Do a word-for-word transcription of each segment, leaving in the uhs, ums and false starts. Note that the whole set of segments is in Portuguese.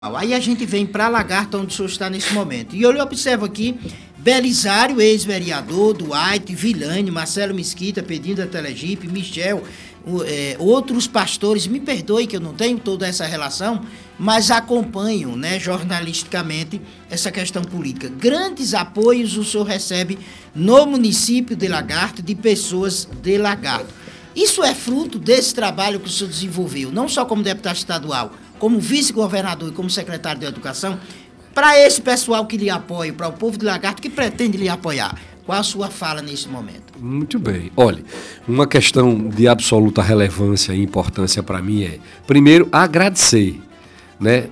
Aí a gente vem para Lagarto, onde o senhor está nesse momento. E eu lhe observo aqui, Belisário, ex-vereador, Duarte, Vilane, Marcelo Mesquita, pedindo da Telegipe, Michel, o, é, outros pastores, me perdoe que eu não tenho toda essa relação, mas acompanho, né, jornalisticamente essa questão política. Grandes apoios o senhor recebe no município de Lagarto, de pessoas de Lagarto. Isso é fruto desse trabalho que o senhor desenvolveu, não só como deputado estadual, como vice-governador e como secretário de Educação, para esse pessoal que lhe apoia, para o povo de Lagarto que pretende lhe apoiar. Qual a sua fala nesse momento? Muito bem. Olha, uma questão de absoluta relevância e importância para mim é, primeiro, agradecer, né,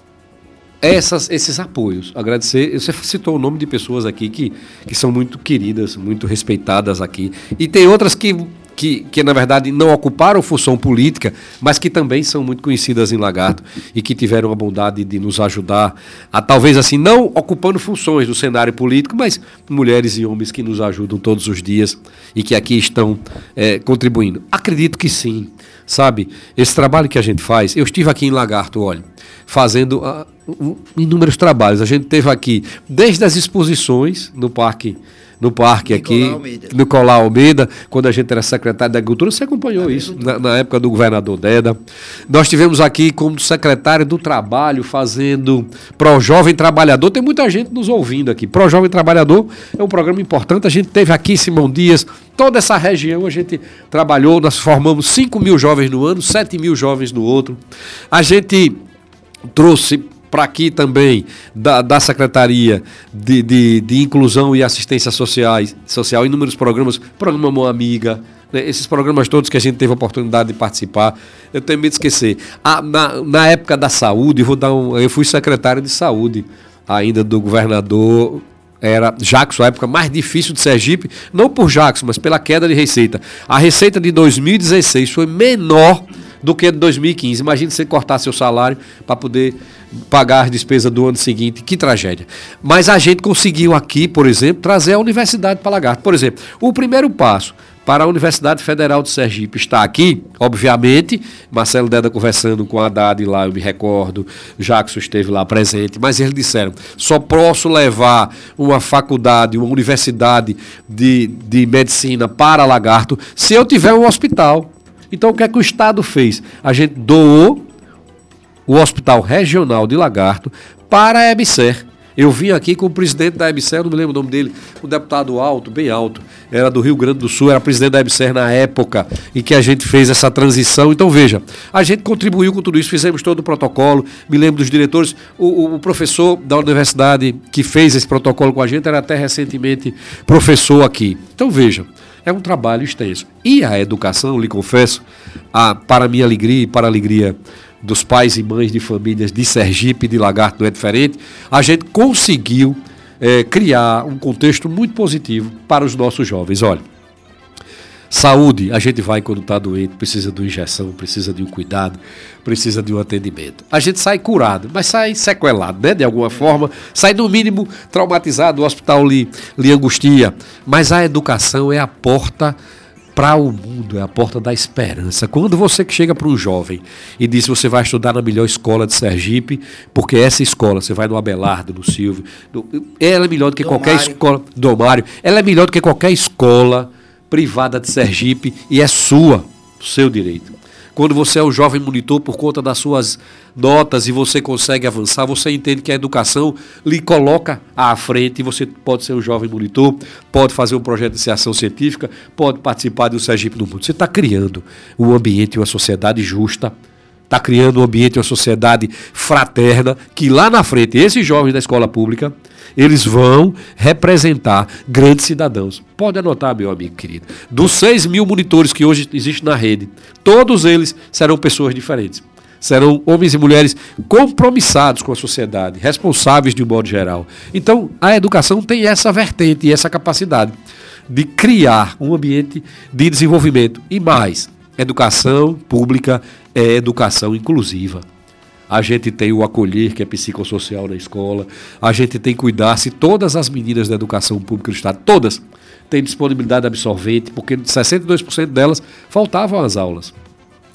essas, esses apoios. Agradecer, você citou o nome de pessoas aqui que, que são muito queridas, muito respeitadas aqui, e tem outras que... Que, que, na verdade, não ocuparam função política, mas que também são muito conhecidas em Lagarto e que tiveram a bondade de nos ajudar a, talvez assim, não ocupando funções do cenário político, mas mulheres e homens que nos ajudam todos os dias e que aqui estão é, contribuindo. Acredito que sim, sabe? Esse trabalho que a gente faz, eu estive aqui em Lagarto, olha, fazendo uh, um, inúmeros trabalhos. A gente teve aqui, desde as exposições no Parque... no parque aqui, no Colar Almeida, quando a gente era secretário da Agricultura, você acompanhou isso, na, na época do governador Deda. Nós tivemos aqui como secretário do Trabalho, fazendo Pro Jovem Trabalhador, tem muita gente nos ouvindo aqui. Pro Jovem Trabalhador é um programa importante, a gente teve aqui Simão Dias, toda essa região a gente trabalhou, nós formamos cinco mil jovens no ano, sete mil jovens no outro. A gente trouxe para aqui também, da, da Secretaria de, de, de Inclusão e Assistência Sociais, Social, inúmeros programas, programa Mão Amiga, né, esses programas todos que a gente teve a oportunidade de participar, eu tenho medo de esquecer. Ah, na, na época da saúde, vou dar um, eu fui secretário de saúde ainda do governador, era Jackson, a época mais difícil de Sergipe, não por Jackson, mas pela queda de receita. A receita de dois mil e dezesseis foi menor do que de dois mil e quinze. Imagina você cortar seu salário para poder pagar as despesas do ano seguinte. Que tragédia. Mas a gente conseguiu aqui, por exemplo, trazer a universidade para Lagarto. Por exemplo, o primeiro passo para a Universidade Federal de Sergipe está aqui, obviamente, Marcelo Deda conversando com a Haddad lá, eu me recordo, Jackson esteve lá presente, mas eles disseram, só posso levar uma faculdade, uma universidade de, de medicina para Lagarto se eu tiver um hospital. Então, o que é que o Estado fez? A gente doou o Hospital Regional de Lagarto para a EBSER. Eu vim aqui com o presidente da EBSER, não me lembro o nome dele, um deputado alto, bem alto, era do Rio Grande do Sul, era presidente da EBSER na época em que a gente fez essa transição. Então, veja, a gente contribuiu com tudo isso, fizemos todo o protocolo, me lembro dos diretores, o, o professor da universidade que fez esse protocolo com a gente era até recentemente professor aqui. Então, veja, é um trabalho extenso. E a educação, lhe confesso, a, para minha alegria e para a alegria dos pais e mães de famílias de Sergipe e de Lagarto não é diferente, a gente conseguiu é, criar um contexto muito positivo para os nossos jovens. Olha, saúde, a gente vai quando está doente, precisa de uma injeção, precisa de um cuidado, precisa de um atendimento. A gente sai curado, mas sai sequelado, né, de alguma forma, sai no mínimo traumatizado, o hospital lhe, lhe angustia. Mas a educação é a porta para o mundo, é a porta da esperança. Quando você que chega para um jovem e diz que você vai estudar na melhor escola de Sergipe, porque essa escola, você vai no Abelardo, no Silvio, no, ela é melhor do que Dom qualquer Mário. escola, Dom Mário, ela é melhor do que qualquer escola privada de Sergipe e é sua, seu direito. Quando você é um jovem monitor por conta das suas notas e você consegue avançar, você entende que a educação lhe coloca à frente e você pode ser um jovem monitor, pode fazer um projeto de iniciação científica, pode participar do Sergipe no Mundo. Você está criando um ambiente e uma sociedade justa, está criando um ambiente e uma sociedade fraterna que lá na frente, esses jovens da escola pública, eles vão representar grandes cidadãos. Pode anotar, meu amigo querido. Dos seis mil monitores que hoje existem na rede, todos eles serão pessoas diferentes. Serão homens e mulheres compromissados com a sociedade, responsáveis de um modo geral. Então, a educação tem essa vertente e essa capacidade de criar um ambiente de desenvolvimento. E mais, educação pública é educação inclusiva. A gente tem o acolher, que é psicossocial na escola. A gente tem cuidar se todas as meninas da educação pública do Estado, todas, têm disponibilidade absorvente, porque sessenta e dois por cento delas faltavam às aulas.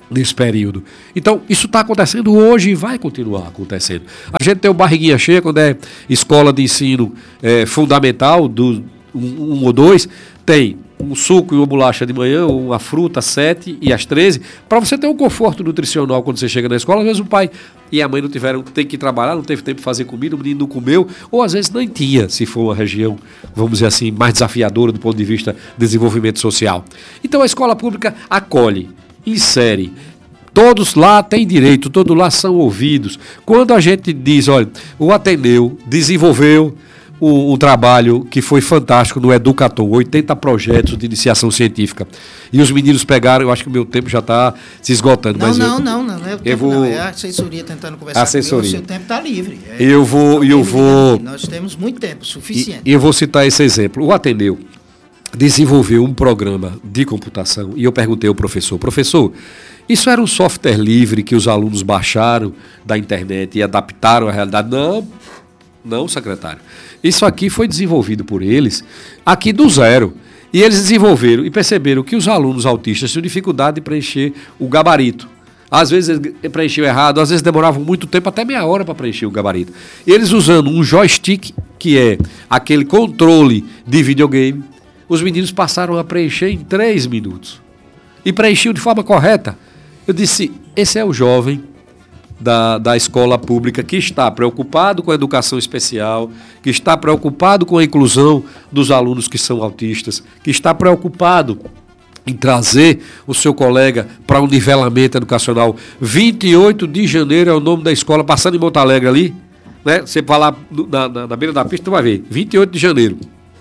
nesse período. Então, isso está acontecendo hoje e vai continuar acontecendo. A gente tem o barriguinha cheia quando é escola de ensino é, fundamental, do um, um ou dois, tem um suco e uma bolacha de manhã, uma fruta às sete e às treze, para você ter um conforto nutricional quando você chega na escola. Às vezes o pai e a mãe não tiveram, tem que trabalhar, não teve tempo de fazer comida, o menino não comeu, ou às vezes nem tinha, se for uma região, vamos dizer assim, mais desafiadora do ponto de vista de desenvolvimento social. Então a escola pública acolhe, insere, todos lá têm direito, todos lá são ouvidos. Quando a gente diz, olha, o Ateneu desenvolveu um, um trabalho que foi fantástico no Educatom, oitenta projetos de iniciação científica. E os meninos pegaram, eu acho que o meu tempo já está se esgotando. Não, mas não, eu, não, não, não é o tempo, vou, não, é a assessoria tentando conversar assessoria. com o seu tempo está livre. É, eu vou, eu vou. Nós temos muito tempo, suficiente. E eu vou citar esse exemplo. O Ateneu desenvolveu um programa de computação e eu perguntei ao professor, professor, isso era um software livre que os alunos baixaram da internet e adaptaram à realidade? Não, não, secretário. Isso aqui foi desenvolvido por eles aqui do zero. E eles desenvolveram e perceberam que os alunos autistas tinham dificuldade de preencher o gabarito. Às vezes eles preenchiam errado, às vezes demoravam muito tempo, até meia hora para preencher o gabarito. Eles usando um joystick, que é aquele controle de videogame, os meninos passaram a preencher em três minutos. E preenchiam de forma correta. Eu disse, esse é o jovem da, da escola pública que está preocupado com a educação especial, que está preocupado com a inclusão dos alunos que são autistas, que está preocupado em trazer o seu colega para um nivelamento educacional. vinte e oito de janeiro é o nome da escola, passando em Monte Alegre ali, né? Você vai lá na, na, na beira da pista, tu vai ver, vinte e oito de janeiro.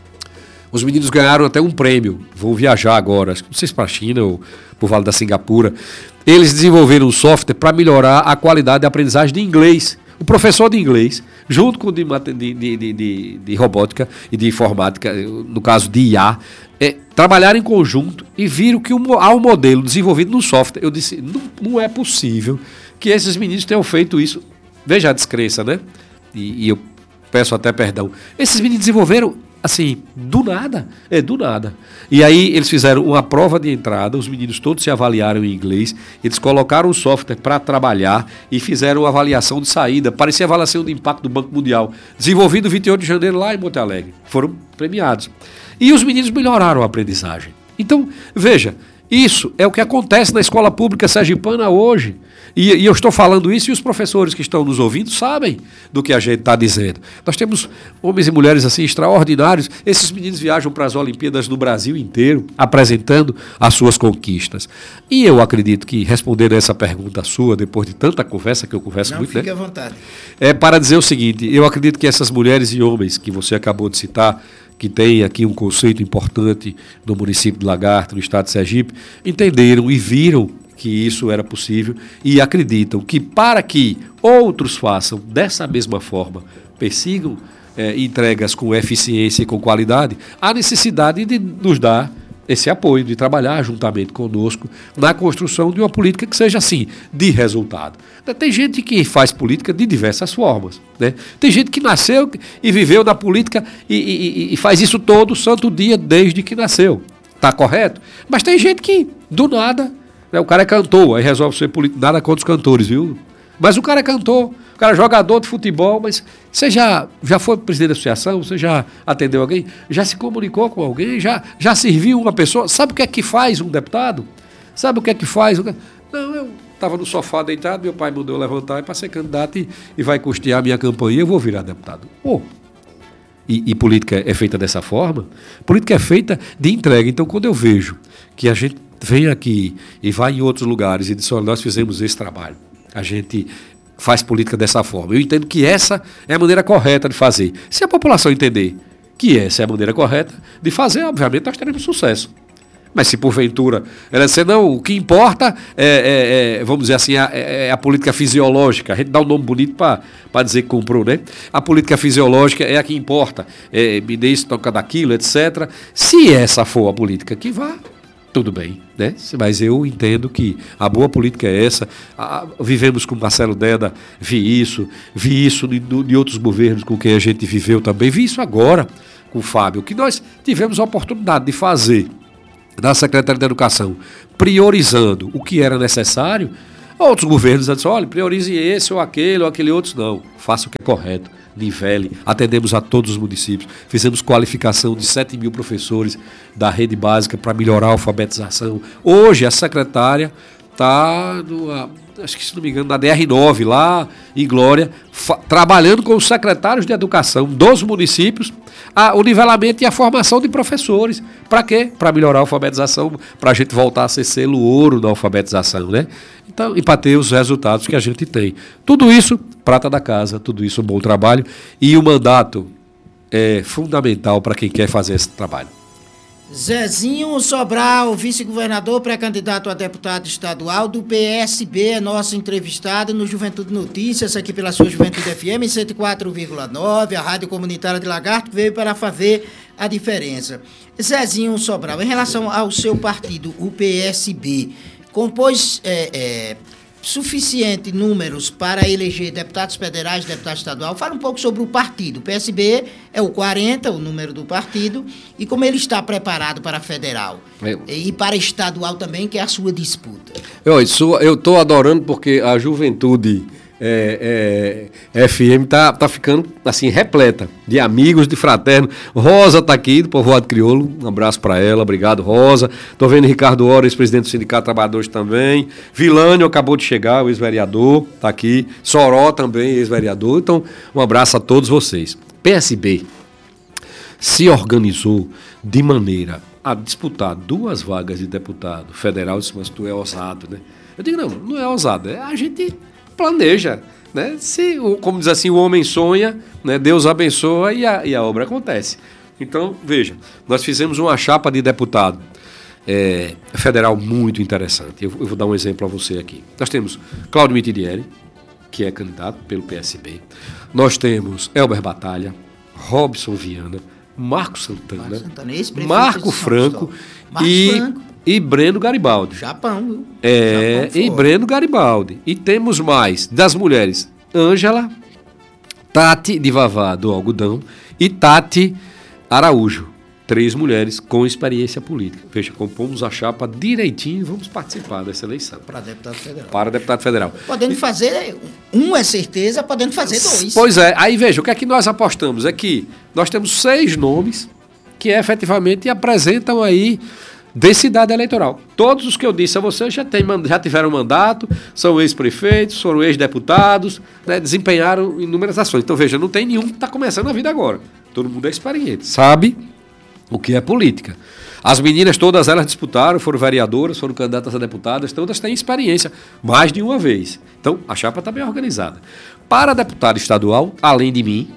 Os meninos ganharam até um prêmio, vão viajar agora, não sei se para a China ou para o Vale da Singapura. Eles desenvolveram um software para melhorar a qualidade de aprendizagem de inglês. O professor de inglês, junto com o de, de, de, de, de robótica e de informática, no caso de I A, é, trabalharam em conjunto e viram que o, há um modelo desenvolvido no software. Eu disse, não, não é possível que esses meninos tenham feito isso. Veja a descrença, né? E, e eu peço até perdão. Esses meninos desenvolveram assim, do nada, é do nada. E aí eles fizeram uma prova de entrada, os meninos todos se avaliaram em inglês, eles colocaram o software para trabalhar e fizeram uma avaliação de saída, parecia a avaliação de impacto do Banco Mundial, desenvolvido vinte e oito de janeiro lá em Monte Alegre, foram premiados. E os meninos melhoraram a aprendizagem. Então, veja, isso é o que acontece na escola pública sergipana hoje. E, e eu estou falando isso e os professores que estão nos ouvindo sabem do que a gente está dizendo. Nós temos homens e mulheres assim extraordinários. Esses meninos viajam para as Olimpíadas no Brasil inteiro, apresentando as suas conquistas. E eu acredito que, respondendo essa pergunta sua, depois de tanta conversa, que eu converso Não, muito, fique né? à vontade. É para dizer o seguinte, eu acredito que essas mulheres e homens que você acabou de citar, que tem aqui um conceito importante no município de Lagarto, no estado de Sergipe, entenderam e viram que isso era possível e acreditam que para que outros façam dessa mesma forma, persigam eh, entregas com eficiência e com qualidade, há necessidade de nos dar esse apoio, de trabalhar juntamente conosco na construção de uma política que seja assim, de resultado. Tem gente que faz política de diversas formas, né? Tem gente que nasceu e viveu na política e, e, e faz isso todo santo dia desde que nasceu. Está correto? Mas tem gente que, do nada, né, o cara é cantor, aí resolve ser político, nada contra os cantores, viu? Mas o cara é cantor, o cara é jogador de futebol, mas você já, já foi presidente da associação, você já atendeu alguém, já se comunicou com alguém, já, já serviu uma pessoa, sabe o que é que faz um deputado? Sabe o que é que faz? Não, eu estava no sofá deitado, meu pai mandou eu levantar para ser candidato e, e vai custear a minha campanha, eu vou virar deputado. Oh. E, e política é feita dessa forma? Política é feita de entrega. Então, quando eu vejo que a gente vem aqui e vai em outros lugares e diz, olha, nós fizemos esse trabalho, a gente faz política dessa forma. Eu entendo que essa é a maneira correta de fazer. Se a população entender que essa é a maneira correta de fazer, obviamente nós teremos sucesso. Mas se porventura ela disser, não, o que importa é, é, é vamos dizer assim, é, é a política fisiológica, a gente dá um nome bonito para dizer que comprou, né? A política fisiológica é a que importa, é, me dê isso, toca daquilo, etcétera. Se essa for a política que vá, tudo bem, né? Mas eu entendo que a boa política é essa. A, vivemos com Marcelo Deda, vi isso, vi isso de, de outros governos com quem a gente viveu também, vi isso agora com o Fábio, que nós tivemos a oportunidade de fazer da Secretaria de Educação, priorizando o que era necessário, outros governos disseram, olha, priorize esse ou aquele ou aquele outro. Não, faça o que é correto, nivele, atendemos a todos os municípios, fizemos qualificação de sete mil professores da rede básica para melhorar a alfabetização. Hoje, a secretária está, acho que se não me engano, na D R nove, lá em Glória, trabalhando com os secretários de educação dos municípios, a, o nivelamento e a formação de professores. Para quê? Para melhorar a alfabetização, para a gente voltar a ser selo ouro da alfabetização, né? Então, e para ter os resultados que a gente tem. Tudo isso, prata da casa, tudo isso, um bom trabalho. E o mandato é fundamental para quem quer fazer esse trabalho. Zezinho Sobral, vice-governador, pré-candidato a deputado estadual do P S B, é nosso entrevistado no Juventude Notícias, aqui pela sua Juventude F M cento e quatro vírgula nove, a rádio comunitária de Lagarto, veio para fazer a diferença. Zezinho Sobral, em relação ao seu partido, o P S B, compôs é, é, suficiente números para eleger deputados federais, deputado estadual? Fala um pouco sobre o partido. O P S B é o quarenta, o número do partido, e como ele está preparado para federal. Eu... E para estadual também, que é a sua disputa. Eu estou adorando porque a juventude é, é, F M está tá ficando assim, repleta de amigos, de fraternos. Rosa está aqui, do Povoado Crioulo, um abraço para ela, obrigado, Rosa. Estou vendo Ricardo Ora, ex-presidente do Sindicato de Trabalhadores também. Vilânio acabou de chegar, o ex-vereador, está aqui. Soró também, ex-vereador. Então, um abraço a todos vocês. P S B se organizou de maneira a disputar duas vagas de deputado federal. Mas tu é ousado, né? Eu digo, não, não é ousado, é a gente planeja, né? Se, como diz assim, o homem sonha, né? Deus abençoa e a, e a obra acontece. Então, veja, nós fizemos uma chapa de deputado é, federal muito interessante. Eu, eu vou dar um exemplo a você aqui. Nós temos Cláudio Mitidieri, que é candidato pelo P S B. Nós temos Elber Batalha, Robson Viana, Marco Santana, Marco, Santana, Marco Franco, Marcos e... Franco. E Breno Garibaldi. Japão, viu? É, Japão e Breno Garibaldi. E temos mais, das mulheres, Ângela, Tati de Vavá, do Algodão, e Tati Araújo. Três mulheres com experiência política. Veja, compomos a chapa direitinho e vamos participar dessa eleição. Para deputado federal. Para deputado federal. Podendo e... fazer, um é certeza, podendo fazer dois. Pois é, aí veja, o que é que nós apostamos? É que nós temos seis nomes que efetivamente apresentam aí densidade eleitoral. Todos os que eu disse a vocês já, tem, já tiveram mandato, são ex-prefeitos, foram ex-deputados, né, desempenharam inúmeras ações. Então, veja, não tem nenhum que está começando a vida agora. Todo mundo é experiente, sabe o que é política. As meninas, todas elas disputaram, foram vereadoras, foram candidatas a deputadas, todas têm experiência, mais de uma vez. Então, a chapa está bem organizada. Para deputado estadual, além de mim,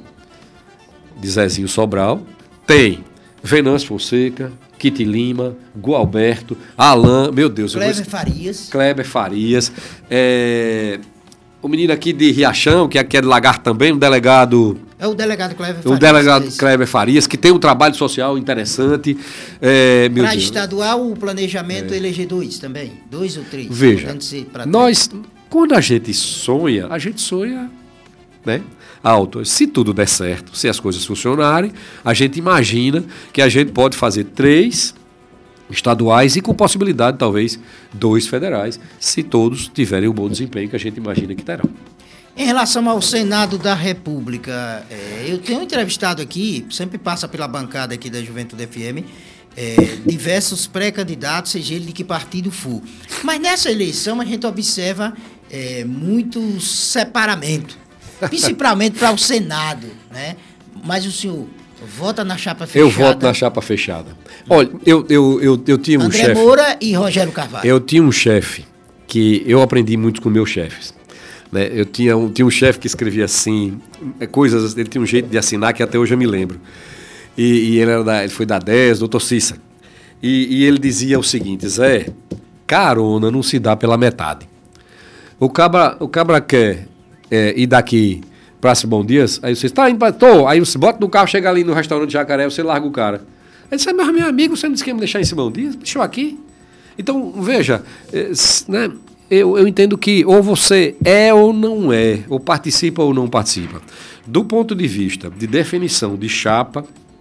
de Zezinho Sobral, tem Venâncio Fonseca, Kitty Lima, Gualberto, Alain, meu Deus. Kleber vou... Farias. Kleber Farias. É... O menino aqui de Riachão, que é, que é de Lagarto também, um delegado... É o delegado Kleber Farias. O delegado é Kleber Farias, que tem um trabalho social interessante. É, para estadual, o planejamento é eleger dois também? Dois ou três? Veja, nós, quando a gente sonha, a gente sonha, né, alto. Se tudo der certo, se as coisas funcionarem, a gente imagina que a gente pode fazer três estaduais e com possibilidade, talvez, dois federais, se todos tiverem o bom desempenho que a gente imagina que terão. Em relação ao Senado da República, é, eu tenho entrevistado aqui, sempre passa pela bancada aqui da Juventude F M, é, diversos pré-candidatos, seja ele de que partido for. Mas nessa eleição a gente observa é, muito separamento, principalmente para o Senado, né? Mas o senhor vota na chapa fechada? Eu voto na chapa fechada. Olha, eu, eu, eu, eu tinha um André chefe... André Moura e Rogério Carvalho. Eu tinha um chefe que eu aprendi muito com meus chefes. Né? Eu tinha um, tinha um chefe que escrevia assim, coisas, ele tinha um jeito de assinar que até hoje eu me lembro. E, e ele, era da, ele foi da dez, doutor Cissa. E, e ele dizia o seguinte: Zé, carona não se dá pela metade. O cabra, o cabra quer é, ir daqui para Bom Dias, aí você está indo para... Tô, aí você bota no carro, chega ali no restaurante Jacaré, você larga o cara. Aí você, mas meu amigo, você não disse que ia me deixar em Bom Dias? Deixou aqui. Então, veja, é, né, eu, eu entendo que ou você é ou não é, ou participa ou não participa. Do ponto de vista de definição de chapa,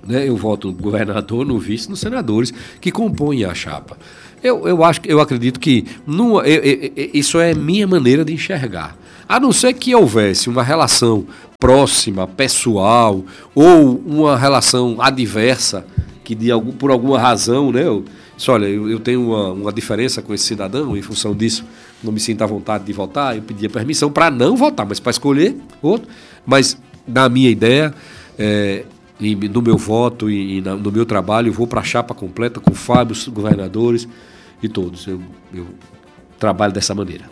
né? Eu voto no governador, no vice, nos senadores que compõem a chapa. Eu, eu, acho, eu acredito que não, eu, eu, eu, isso é minha maneira de enxergar. A não ser que houvesse uma relação próxima, pessoal, ou uma relação adversa, que de algum, por alguma razão, né, eu, disse, olha, eu, eu tenho uma, uma diferença com esse cidadão, em função disso, não me sinto à vontade de votar, eu pedia permissão para não votar, mas para escolher outro. Mas, na minha ideia, é, e no meu voto e, e na, no meu trabalho, eu vou para a chapa completa com o Fábio, os governadores e todos. Eu, eu trabalho dessa maneira.